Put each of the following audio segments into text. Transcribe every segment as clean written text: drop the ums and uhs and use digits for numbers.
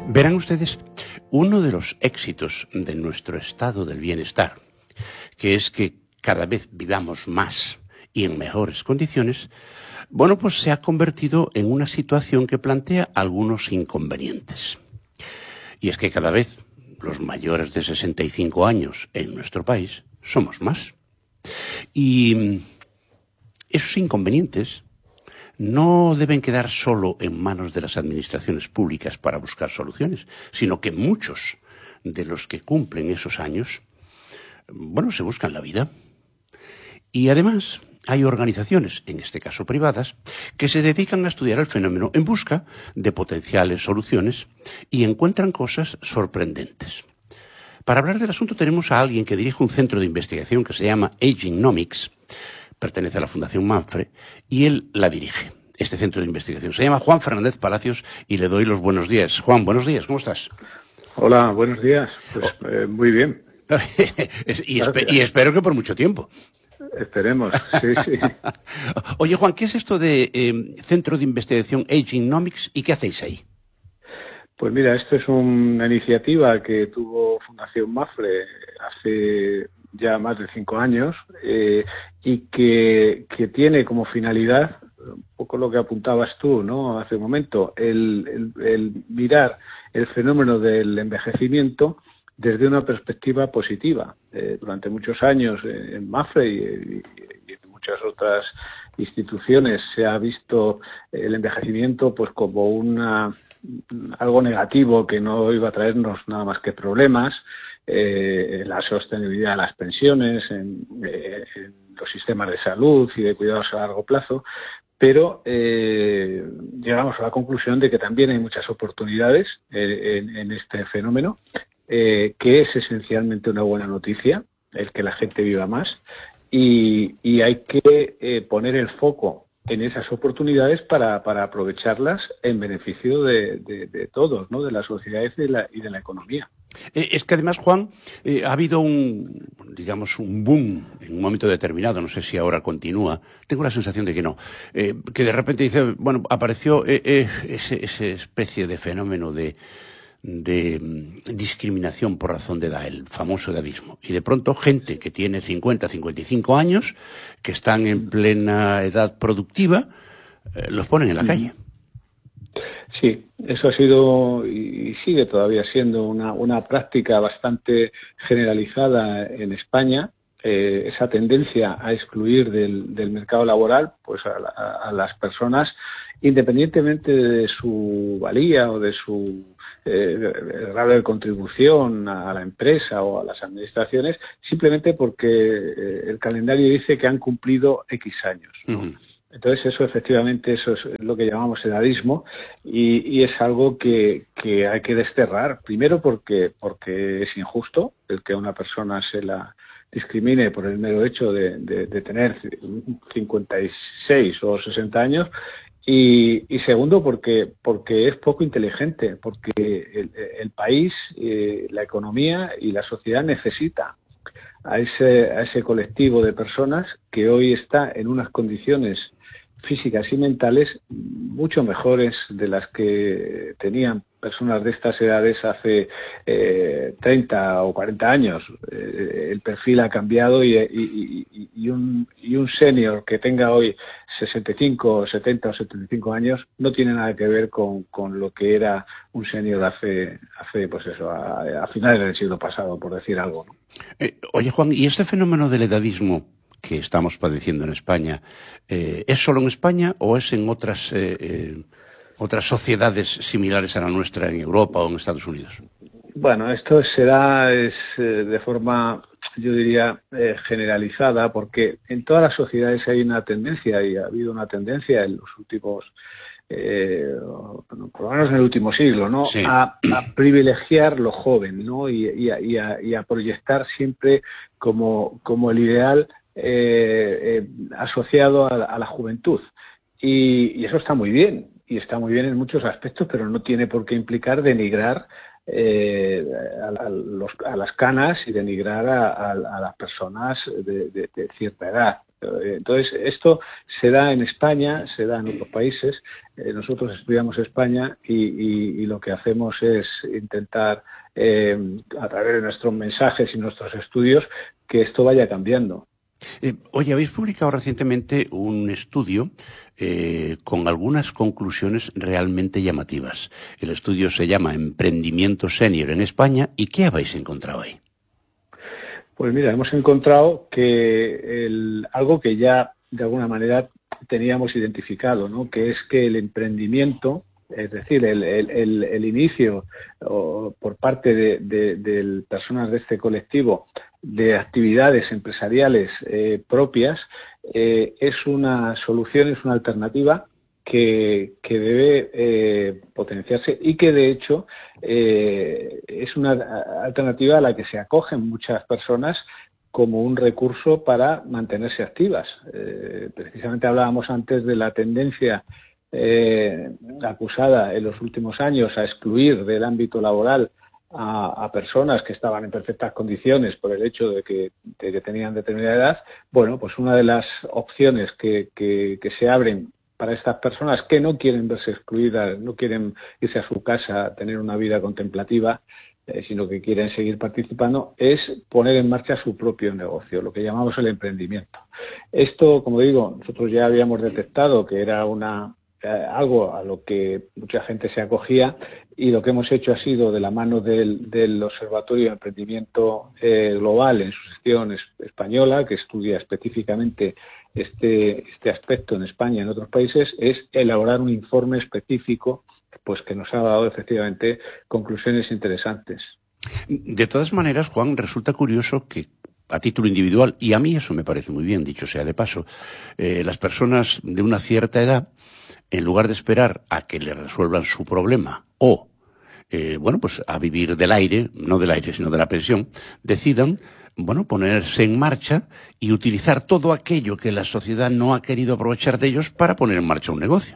Verán ustedes, uno de los éxitos de nuestro estado del bienestar, que es que cada vez vivamos más y en mejores condiciones, bueno, pues se ha convertido en una situación que plantea algunos inconvenientes. Y es que cada vez los mayores de 65 años en nuestro país somos más. Y esos inconvenientes no deben quedar solo en manos de las administraciones públicas para buscar soluciones, sino que muchos de los que cumplen esos años, bueno, se buscan la vida. Y además hay organizaciones, en este caso privadas, que se dedican a estudiar el fenómeno en busca de potenciales soluciones y encuentran cosas sorprendentes. Para hablar del asunto tenemos a alguien que dirige un centro de investigación que se llama Agenomics, pertenece a la Fundación Manfre, y él la dirige, este centro de investigación. Se llama Juan Fernández Palacios y le doy los buenos días. Juan, buenos días, ¿cómo estás? Hola, buenos días. Pues muy bien. y espero que por mucho tiempo. Esperemos, sí, sí. Oye, Juan, ¿qué es esto de Centro de Investigación Agenomics y qué hacéis ahí? Pues mira, esto es una iniciativa que tuvo Fundación Mafre hace ya más de 5 años y que tiene como finalidad, un poco lo que apuntabas tú, ¿no?, hace un momento, el mirar el fenómeno del envejecimiento desde una perspectiva positiva. Durante muchos años en Mafre y en muchas otras instituciones se ha visto el envejecimiento pues como algo negativo que no iba a traernos nada más que problemas, la sostenibilidad de las pensiones, en los sistemas de salud y de cuidados a largo plazo, pero llegamos a la conclusión de que también hay muchas oportunidades en este fenómeno, que es esencialmente una buena noticia, el que la gente viva más, y hay que poner el foco en esas oportunidades para aprovecharlas en beneficio de todos, ¿no?, de la sociedad y de la economía. Es que además, Juan, ha habido un boom en un momento determinado, no sé si ahora continúa, tengo la sensación de que no, que de repente dice, bueno, apareció esa especie de fenómeno de discriminación por razón de edad, el famoso edadismo. Y de pronto gente que tiene 50, 55 años, que están en plena edad productiva, los ponen en la calle. Sí, eso ha sido y sigue todavía siendo una práctica bastante generalizada en España, esa tendencia a excluir del mercado laboral pues a las personas, independientemente de su valía o de su grado de contribución a la empresa o a las administraciones, simplemente porque el calendario dice que han cumplido X años, ¿no? Uh-huh. Entonces eso efectivamente eso es lo que llamamos edadismo y es algo que hay que desterrar, primero porque es injusto el que a una persona se la discrimine por el mero hecho de tener 56 o 60 años y segundo porque es poco inteligente, porque el país, la economía y la sociedad necesita a ese colectivo de personas que hoy está en unas condiciones físicas y mentales mucho mejores de las que tenían personas de estas edades hace 30 o 40 años. El perfil ha cambiado y un senior que tenga hoy 65, 70 o 75 años no tiene nada que ver con lo que era un senior hace pues eso, a finales del siglo pasado, por decir algo, ¿no? Oye, Juan, ¿y este fenómeno del edadismo que estamos padeciendo en España, ¿es solo en España o es en otras sociedades similares a la nuestra en Europa o en Estados Unidos? Bueno, esto será de forma, yo diría, generalizada, porque en todas las sociedades hay una tendencia, y ha habido una tendencia en los últimos, por lo menos en el último siglo, ¿no? Sí. A privilegiar lo joven, ¿no? Y a proyectar siempre como el ideal asociado a la juventud. Y eso está muy bien, y está muy bien en muchos aspectos, pero no tiene por qué implicar denigrar a las canas y denigrar a las personas de cierta edad. Entonces, esto se da en España, se da en otros países. Nosotros estudiamos España y lo que hacemos es intentar, a través de nuestros mensajes y nuestros estudios, que esto vaya cambiando. Oye, habéis publicado recientemente un estudio con algunas conclusiones realmente llamativas. El estudio se llama Emprendimiento Senior en España. ¿Y qué habéis encontrado ahí? Pues mira, hemos encontrado que algo que ya de alguna manera teníamos identificado, ¿no? Que es que el emprendimiento, es decir, el inicio por parte de personas de este colectivo de actividades empresariales propias, es una solución, es una alternativa que debe potenciarse y que de hecho es una alternativa a la que se acogen muchas personas como un recurso para mantenerse activas. Precisamente hablábamos antes de la tendencia acusada en los últimos años a excluir del ámbito laboral a personas que estaban en perfectas condiciones por el hecho de que tenían determinada edad. Bueno, pues una de las opciones que se abren para estas personas que no quieren verse excluidas, no quieren irse a su casa a tener una vida contemplativa, sino que quieren seguir participando, es poner en marcha su propio negocio, lo que llamamos el emprendimiento. Esto, como digo, nosotros ya habíamos detectado que era algo a lo que mucha gente se acogía, y lo que hemos hecho ha sido, de la mano del Observatorio de Emprendimiento Global en su sección española, que estudia específicamente este aspecto en España y en otros países, es elaborar un informe específico pues que nos ha dado efectivamente conclusiones interesantes. De todas maneras, Juan, resulta curioso que a título individual, y a mí eso me parece muy bien, dicho sea de paso, las personas de una cierta edad, en lugar de esperar a que le resuelvan su problema o, pues a vivir del aire, no del aire, sino de la pensión, decidan, ponerse en marcha y utilizar todo aquello que la sociedad no ha querido aprovechar de ellos para poner en marcha un negocio.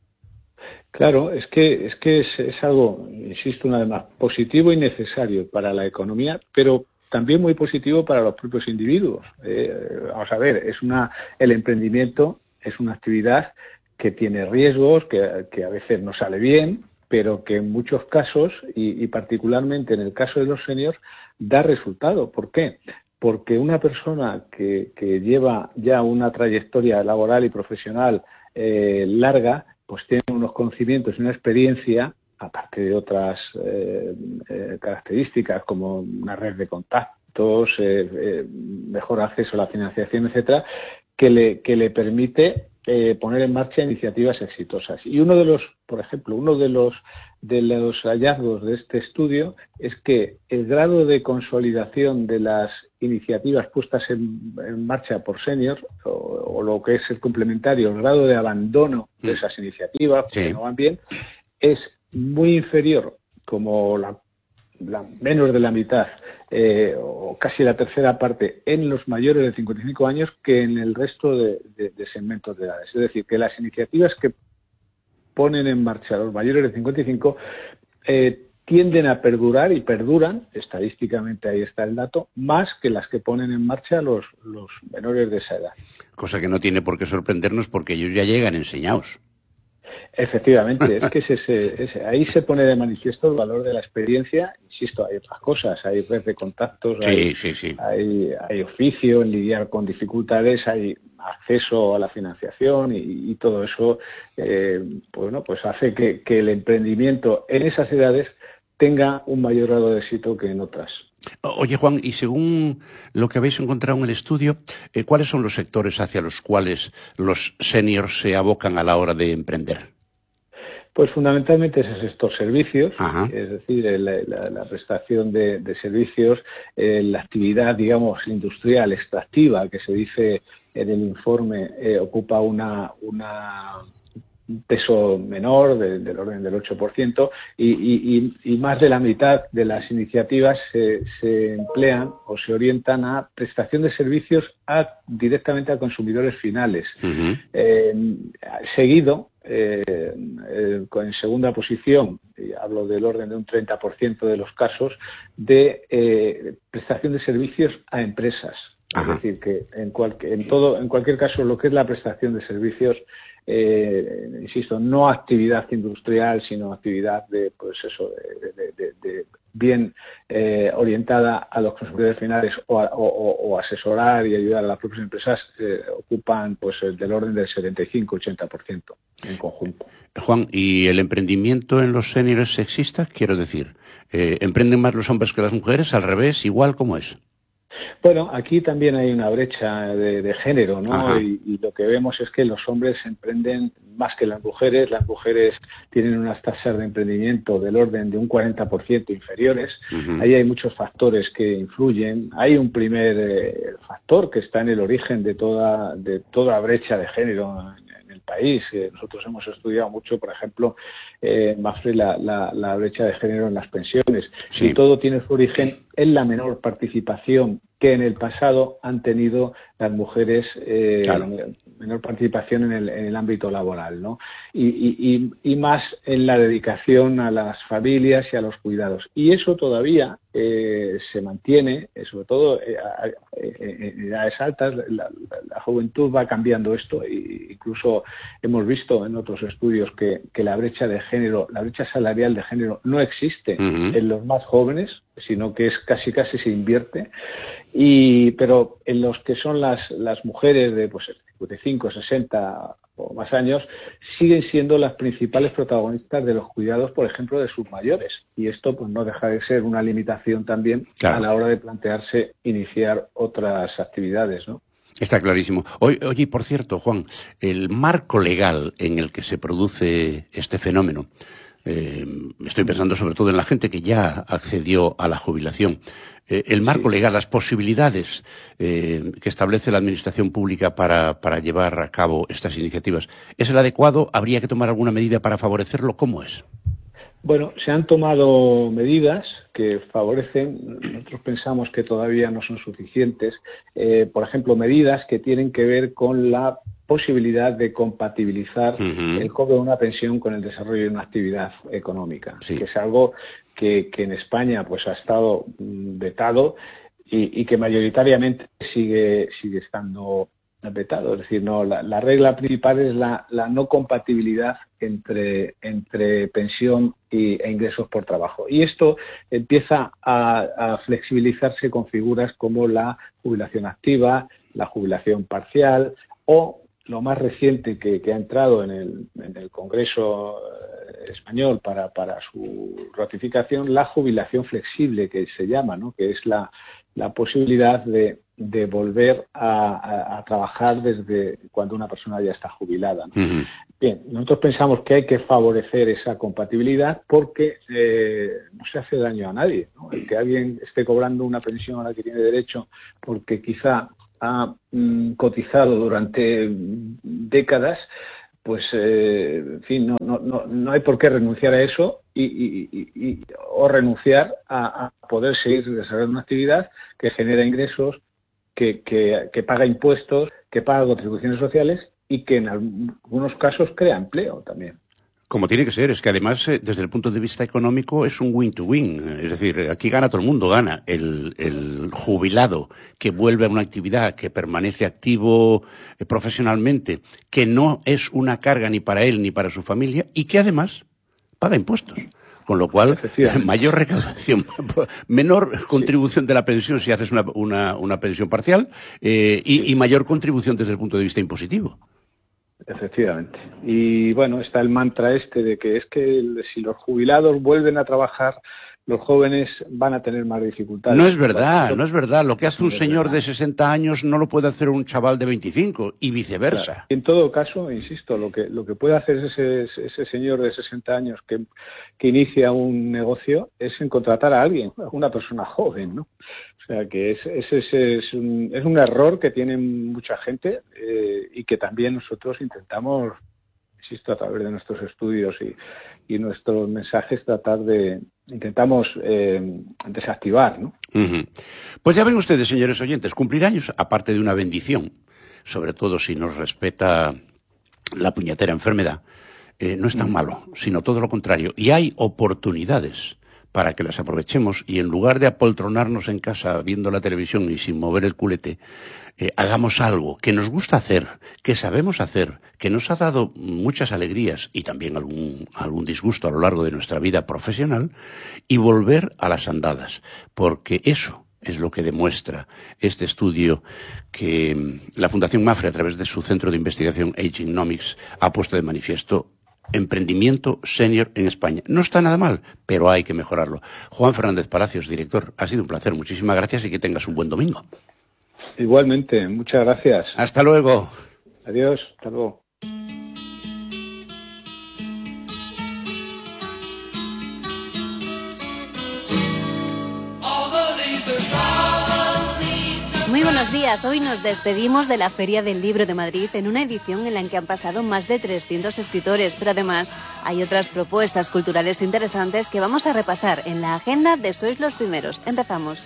Claro, es que es algo, insisto una vez más, positivo y necesario para la economía, pero también muy positivo para los propios individuos. Vamos a ver, el emprendimiento es una actividad que tiene riesgos, que a veces no sale bien, pero que en muchos casos, y particularmente en el caso de los seniors, da resultado. ¿Por qué? Porque una persona que lleva ya una trayectoria laboral y profesional larga, pues tiene unos conocimientos y una experiencia, aparte de otras características como una red de contactos, mejor acceso a la financiación, etcétera, que le permite poner en marcha iniciativas exitosas. Y uno de los hallazgos de este estudio es que el grado de consolidación de las iniciativas puestas en marcha por seniors, o lo que es el complementario, el grado de abandono de esas iniciativas, porque no van bien, es muy inferior, como menos de la mitad, o casi la tercera parte, en los mayores de 55 años que en el resto de segmentos de edades. Es decir, que las iniciativas que ponen en marcha los mayores de 55 tienden a perdurar, y perduran, estadísticamente ahí está el dato, más que las que ponen en marcha los menores de esa edad. Cosa que no tiene por qué sorprendernos, porque ellos ya llegan enseñados. Efectivamente, es que ahí se pone de manifiesto el valor de la experiencia. Insisto, hay otras cosas, hay red de contactos, hay oficio en lidiar con dificultades, hay acceso a la financiación y todo eso, pues hace que el emprendimiento en esas edades tenga un mayor grado de éxito que en otras. Oye, Juan, y según lo que habéis encontrado en el estudio, ¿cuáles son los sectores hacia los cuales los seniors se abocan a la hora de emprender? Pues fundamentalmente es el sector servicios. Ajá. Es decir, la prestación de servicios, la actividad, digamos, industrial extractiva, que se dice en el informe, ocupa un peso menor del orden del 8%, y más de la mitad de las iniciativas se emplean o se orientan a prestación de servicios directamente a consumidores finales. Uh-huh. Seguido, en segunda posición, y hablo del orden de un 30% de los casos, de prestación de servicios a empresas. Es decir, que en cualquier caso, lo que es la prestación de servicios, insisto, no actividad industrial, sino actividad de bien orientada a los consumidores finales o asesorar y ayudar a las propias empresas, ocupan pues del orden del 75-80% en conjunto. Juan, ¿y el emprendimiento en los seniors sexista? Quiero decir, ¿emprenden más los hombres que las mujeres? ¿Al revés? ¿Igual? ¿Cómo es? Bueno, aquí también hay una brecha de género, ¿no? Y lo que vemos es que los hombres emprenden más que las mujeres. Las mujeres tienen unas tasas de emprendimiento del orden de un 40% inferiores. Ahí hay muchos factores que influyen. Hay un primer factor que está en el origen de toda brecha de género en el país. Nosotros hemos estudiado mucho, por ejemplo, Mafre, la brecha de género en las pensiones. Sí. Y todo tiene su origen en la menor participación que en el pasado han tenido las mujeres, claro, menor participación en el ámbito laboral, ¿no? Y más en la dedicación a las familias y a los cuidados. Y eso todavía se mantiene, sobre todo en edades altas. La juventud va cambiando esto, e incluso hemos visto en otros estudios que la brecha de género, la brecha salarial de género no existe en los más jóvenes, sino que es casi se invierte. Pero en los que son las mujeres de 55, 60 o más años, siguen siendo las principales protagonistas de los cuidados, por ejemplo, de sus mayores. Y esto pues no deja de ser una limitación también, claro, a la hora de plantearse iniciar otras actividades, ¿no? Está clarísimo. Oye, por cierto, Juan, el marco legal en el que se produce este fenómeno, estoy pensando sobre todo en la gente que ya accedió a la jubilación. El marco legal, las posibilidades que establece la Administración Pública para llevar a cabo estas iniciativas, ¿es el adecuado? ¿Habría que tomar alguna medida para favorecerlo? ¿Cómo es? Bueno, se han tomado medidas que favorecen. Nosotros pensamos que todavía no son suficientes. Por ejemplo, medidas que tienen que ver con la posibilidad de compatibilizar el cobro de una pensión con el desarrollo de una actividad económica, que es algo que en España pues ha estado vetado y que mayoritariamente sigue estando vetado. Es decir, no, la regla principal es la no compatibilidad entre pensión e ingresos por trabajo. Y esto empieza a flexibilizarse con figuras como la jubilación activa, la jubilación parcial o lo más reciente que ha entrado en el Congreso español para su ratificación, la jubilación flexible, que se llama, ¿no? Que es la posibilidad de volver a trabajar desde cuando una persona ya está jubilada, ¿no? Bien, nosotros pensamos que hay que favorecer esa compatibilidad porque no se hace daño a nadie, ¿no? El que alguien esté cobrando una pensión a la que tiene derecho porque quizá ha cotizado durante décadas, pues en fin, no hay por qué renunciar a eso o renunciar a poder seguir desarrollando una actividad que genera ingresos, que paga impuestos, que paga contribuciones sociales y que en algunos casos crea empleo también. Como tiene que ser, es que además desde el punto de vista económico es un win-to-win, es decir, aquí gana todo el mundo, gana el jubilado que vuelve a una actividad, que permanece activo profesionalmente, que no es una carga ni para él ni para su familia y que además paga impuestos. Con lo cual, mayor recaudación, menor contribución de la pensión si haces una pensión parcial y mayor contribución desde el punto de vista impositivo. Efectivamente. Y bueno, está el mantra de que es que si los jubilados vuelven a trabajar, los jóvenes van a tener más dificultades. No es verdad, no es verdad. Lo que hace un señor de 60 años no lo puede hacer un chaval de 25 y viceversa. Claro. En todo caso, insisto, lo que puede hacer ese señor de 60 años que inicia un negocio es en contratar a alguien, a una persona joven, ¿no? O sea que es un error que tiene mucha gente y que también nosotros intentamos, insisto, a través de nuestros estudios y nuestros mensajes intentamos desactivar, ¿no? Pues ya ven ustedes, señores oyentes, cumplir años, aparte de una bendición, sobre todo si nos respeta la puñetera enfermedad, no es tan malo, sino todo lo contrario. Y hay oportunidades para que las aprovechemos y en lugar de apoltronarnos en casa viendo la televisión y sin mover el culete, hagamos algo que nos gusta hacer, que sabemos hacer, que nos ha dado muchas alegrías y también algún disgusto a lo largo de nuestra vida profesional, y volver a las andadas, porque eso es lo que demuestra este estudio que la Fundación Mapfre, a través de su centro de investigación Agenomics, ha puesto de manifiesto. Emprendimiento senior en España. No está nada mal, pero hay que mejorarlo. Juan Fernández Palacios, director, ha sido un placer. Muchísimas gracias y que tengas un buen domingo. Igualmente, muchas gracias. Hasta luego. Adiós, hasta luego. Muy buenos días, hoy nos despedimos de la Feria del Libro de Madrid en una edición en la que han pasado más de 300 escritores, pero además hay otras propuestas culturales interesantes que vamos a repasar en la agenda de Sois los Primeros. Empezamos.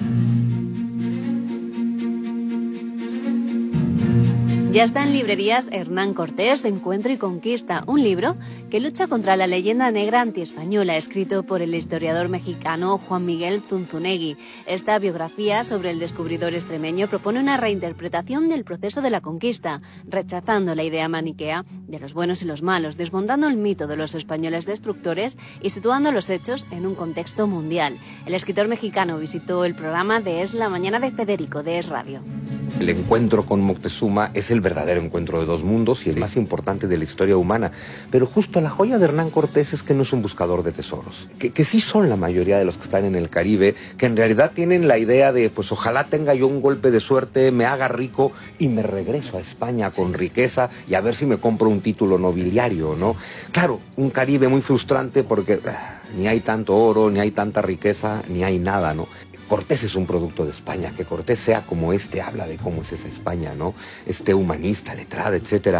Ya está en librerías Hernán Cortés, Encuentro y Conquista, un libro que lucha contra la leyenda negra antiespañola, escrito por el historiador mexicano Juan Miguel Zunzunegui. Esta biografía sobre el descubridor extremeño propone una reinterpretación del proceso de la conquista, rechazando la idea maniquea de los buenos y los malos, desmontando el mito de los españoles destructores y situando los hechos en un contexto mundial. El escritor mexicano visitó el programa de Es la Mañana de Federico, de Es Radio. El encuentro con Moctezuma es el verdadero encuentro de dos mundos y el más importante de la historia humana. Pero justo la joya de Hernán Cortés es que no es un buscador de tesoros. Que sí son la mayoría de los que están en el Caribe, que en realidad tienen la idea de, pues ojalá tenga yo un golpe de suerte, me haga rico y me regreso a España con riqueza y a ver si me compro un título nobiliario, ¿no? Claro, un Caribe muy frustrante porque ni hay tanto oro, ni hay tanta riqueza, ni hay nada, ¿no? Cortés es un producto de España, que Cortés sea como habla de cómo es esa España, ¿no? Humanista, letrada, etcétera.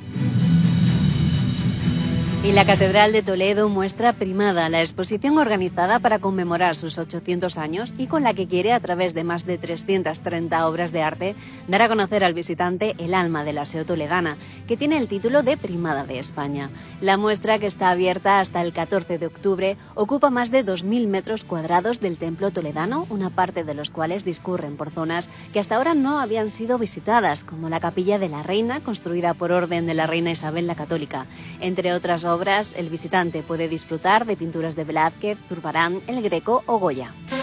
Y la Catedral de Toledo muestra Primada, la exposición organizada para conmemorar sus 800 años y con la que quiere, a través de más de 330 obras de arte, dar a conocer al visitante el alma de la SEO toledana, que tiene el título de Primada de España. La muestra, que está abierta hasta el 14 de octubre, ocupa más de 2.000 metros cuadrados del templo toledano, una parte de los cuales discurren por zonas que hasta ahora no habían sido visitadas, como la Capilla de la Reina, construida por orden de la reina Isabel la Católica. Entre otras obras, el visitante puede disfrutar de pinturas de Velázquez, Zurbarán, El Greco o Goya.